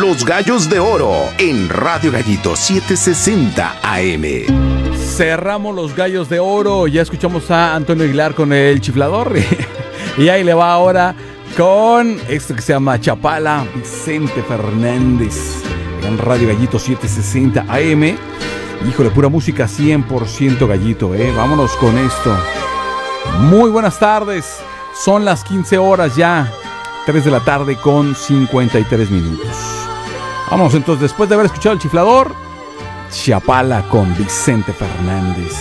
Los Gallos de Oro en Radio Gallito 760 AM. Cerramos Los Gallos de Oro. Ya escuchamos a Antonio Aguilar con el chiflador. Y ahí le va ahora con esto que se llama Chapala, Vicente Fernández en Radio Gallito 760 AM. Híjole, pura música 100% gallito, Vámonos con esto. Muy buenas tardes. Son las 15 horas ya. 3 de la tarde con 53 minutos. Vamos entonces, después de haber escuchado el chiflador, Chapala con Vicente Fernández.